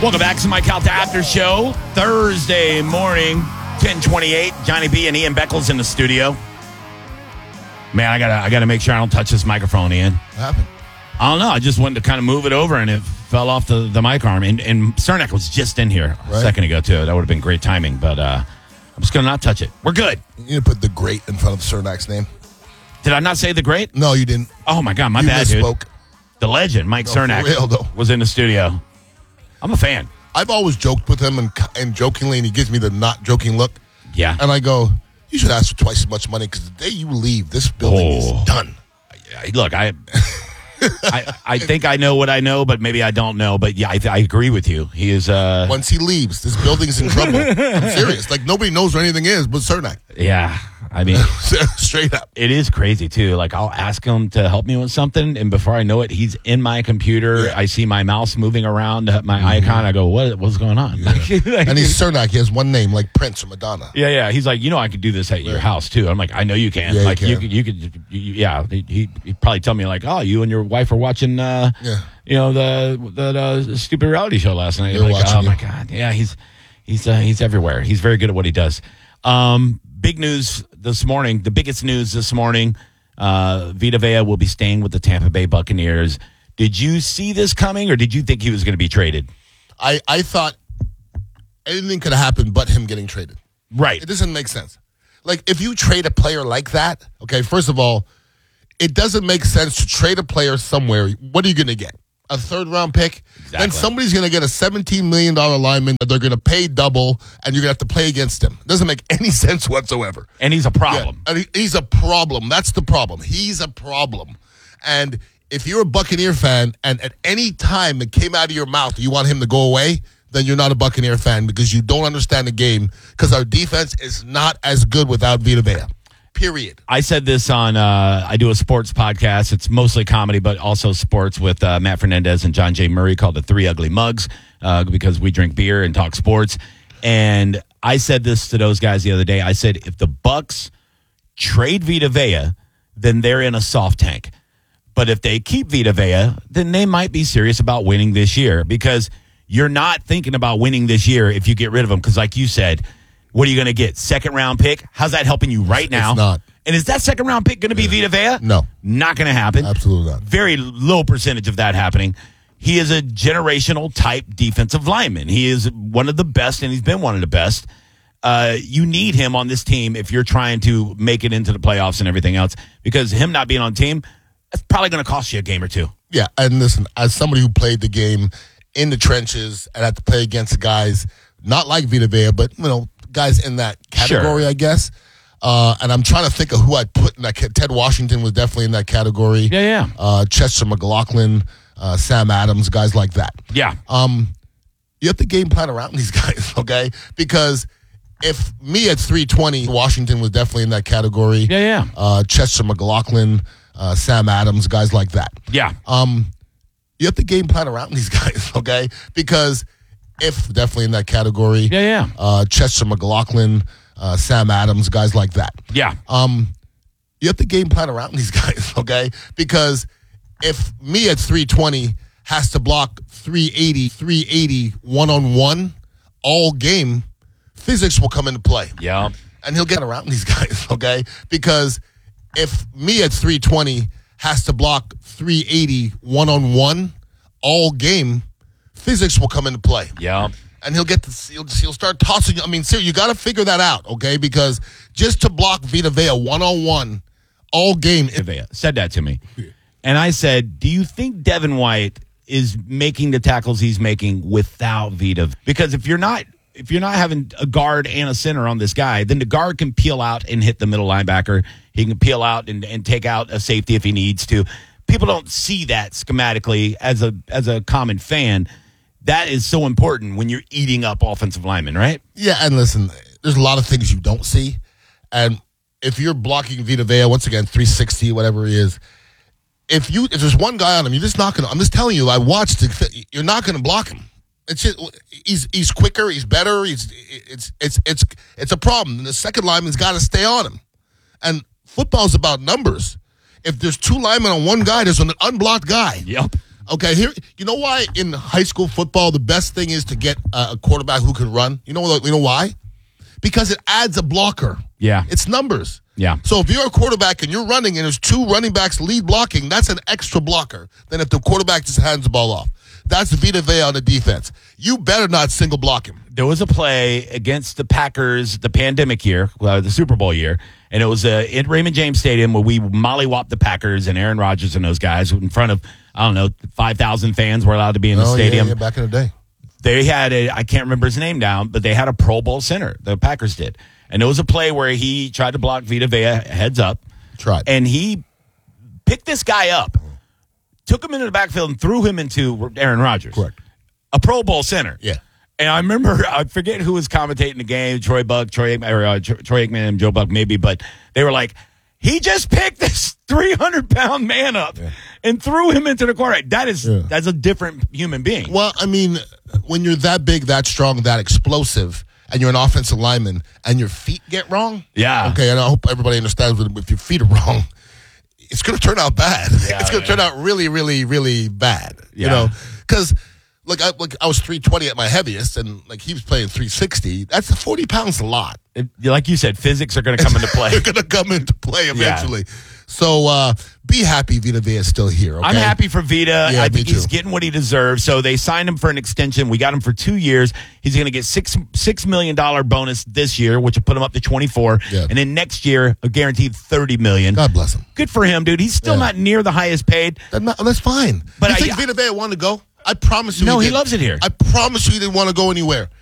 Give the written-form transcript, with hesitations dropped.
Welcome back to Mike Calta After Show. Thursday morning, 10:28. Johnny B and Ian Beckles in the studio. Man, I gotta make sure I don't touch this microphone, Ian. What happened? I don't know. I just wanted to kind of move it over, and it fell off the mic arm. And Cernak was just in here a second ago, too. That would have been great timing, but I'm just going to not touch it. We're good. You need to put the great in front of Cernak's name. Did I not say the great? No, you didn't. Oh, my God. My you bad, misspoke. dude. The legend, Mike Cernak, for real, though. was in the studio. I'm a fan. I've always joked with him and jokingly, and he gives me the not joking look. Yeah. And I go, you should ask for twice as much money because the day you leave, this building is done. Look, I think I know what I know, but maybe I don't know. But yeah, I agree with you. He is. Once he leaves, this building's in trouble. I'm serious. Like, nobody knows where anything is but Cernak. Yeah. I mean, straight up. It is crazy, too. Like, I'll ask him to help me with something, and before I know it, he's in my computer. Yeah. I see my mouse moving around my icon. I go, what's going on? Yeah. And he's Cernak. He has one name, like Prince or Madonna. Yeah. He's like, I could do this at your house, too. I'm like, I know you can. Yeah, like, you could. Yeah. He'd probably tell me, like, oh, you and your wife were watching, the stupid reality show last night. Like, oh, my God. Yeah, he's everywhere. He's very good at what he does. Big news this morning, the biggest news this morning, Vita Vea will be staying with the Tampa Bay Buccaneers. Did you see this coming, or did you think he was going to be traded? I thought anything could have happened but him getting traded. Right. It doesn't make sense. Like, if you trade a player like that, okay, first of all, it doesn't make sense to trade a player somewhere. What are you going to get? A third-round pick? Exactly. Then somebody's going to get a $17 million lineman that they're going to pay double, and you're going to have to play against him. It doesn't make any sense whatsoever. And he's a problem. Yeah, and he's a problem. That's the problem. He's a problem. And if you're a Buccaneer fan, and at any time it came out of your mouth you want him to go away, then you're not a Buccaneer fan because you don't understand the game, because our defense is not as good without Vita Vea. Period. I said this on, I do a sports podcast. It's mostly comedy, but also sports with Matt Fernandez and John J. Murray, called The Three Ugly Mugs, because we drink beer and talk sports. And I said this to those guys the other day. I said, if the Bucs trade Vita Vea, then they're in a soft tank. But if they keep Vita Vea, then they might be serious about winning this year, because you're not thinking about winning this year if you get rid of him. Because like you said, what are you going to get? Second-round pick? How's that helping you right now? It's not. And is that second-round pick going to be Vita Vea? No. Not going to happen. Absolutely not. Very low percentage of that happening. He is a generational type defensive lineman. He is one of the best, and he's been one of the best. You need him on this team if you're trying to make it into the playoffs and everything else, because him not being on the team, that's probably going to cost you a game or two. Yeah, and listen, as somebody who played the game in the trenches and had to play against guys not like Vita Vea, but, guys in that category, sure. I guess. And I'm trying to think of who I'd put in that. Ted Washington was definitely in that category. Yeah. Chester McLaughlin, Sam Adams, guys like that. Yeah. You have to game plan around these guys, okay? Because if me at 320, Washington was definitely in that category. Yeah. Chester McLaughlin, Sam Adams, guys like that. Yeah. You have to game plan around these guys, okay? Because if definitely in that category. Yeah. Chester McLaughlin, Sam Adams, guys like that. Yeah. You have to game plan around these guys, okay? Because if me at 320 has to block 380 one-on-one all game, physics will come into play. Yeah. And he'll get around these guys, okay? Because if me at 320 has to block 380 one-on-one all game, physics will come into play. Yeah. And he'll start tossing. I mean, seriously, you got to figure that out, okay? Because just to block Vita Vea one-on-one all game. Vea said that to me. And I said, do you think Devin White is making the tackles he's making without Vita? Because if you're not having a guard and a center on this guy, then the guard can peel out and hit the middle linebacker. He can peel out and take out a safety if he needs to. People don't see that schematically as a common fan. That is so important when you're eating up offensive linemen, right? Yeah, and listen, there's a lot of things you don't see. And if you're blocking Vita Vea, once again, 360, whatever he is, if there's one guy on him, you're just not going to, I'm just telling you, I watched it, you're not going to block him. It's just, he's quicker, he's better, it's a problem. And the second lineman's got to stay on him. And football's about numbers. If there's two linemen on one guy, there's an unblocked guy. Yep. Okay, here. You know why in high school football the best thing is to get a quarterback who can run? You know why? Because it adds a blocker. Yeah. It's numbers. Yeah. So if you're a quarterback and you're running and there's 2 running backs lead blocking, that's an extra blocker than if the quarterback just hands the ball off. That's Vita Vea on the defense. You better not single block him. There was a play against the Packers the pandemic year, the Super Bowl year, and it was at Raymond James Stadium where we mollywopped the Packers and Aaron Rodgers and those guys in front of, 5,000 fans were allowed to be in the stadium. Yeah, back in the day. They had I can't remember his name now, but they had a Pro Bowl center. The Packers did. And it was a play where he tried to block Vita Vea heads up. Tried. And he picked this guy up, took him into the backfield, and threw him into Aaron Rodgers. Correct. A Pro Bowl center. Yeah. And I remember, I forget who was commentating the game, Troy Aikman and Joe Buck maybe, but they were like, he just picked this 300-pound man up and threw him into the quarterback. That's a different human being. Well, I mean, when you're that big, that strong, that explosive, and you're an offensive lineman, and your feet get wrong. Yeah. Okay, and I hope everybody understands that if your feet are wrong, it's going to turn out bad. Yeah, it's going to turn out really, really, really bad. Yeah. You know, because I was 320 at my heaviest, and he was playing 360. That's 40 pounds a lot. Like you said, physics are going to come into play. They're going to come into play eventually. Yeah. So be happy Vita Vea is still here. Okay? I'm happy for Vita. Yeah, I think he's getting what he deserves. So they signed him for an extension. We got him for 2 years. He's going to get $6 million bonus this year, which will put him up to 24. Yeah. And then next year, a guaranteed $30 million. God bless him. Good for him, dude. He's still not near the highest paid. That's fine. But you think Vita Vea wanted to go? I promise you. No, he loves it here. I promise you he didn't want to go anywhere.